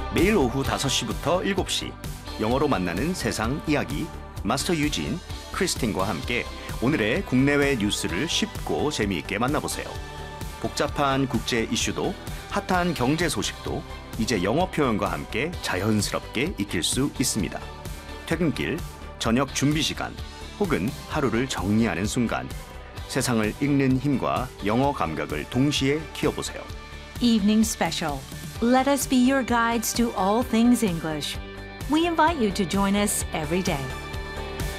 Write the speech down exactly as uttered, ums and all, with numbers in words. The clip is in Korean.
매일 오후 다섯 시부터 일곱 시 영어로 만나는 세상 이야기 마스터 유진, 크리스틴과 함께 오늘의 국내외 뉴스를 쉽고 재미있게 만나보세요. 복잡한 국제 이슈도 핫한 경제 소식도 이제 영어 표현과 함께 자연스럽게 익힐 수 있습니다. 퇴근길, 저녁 준비 시간 혹은 하루를 정리하는 순간 세상을 읽는 힘과 영어 감각을 동시에 키워보세요. Evening Special. Let us be your guides to all things English. We invite you to join us every day.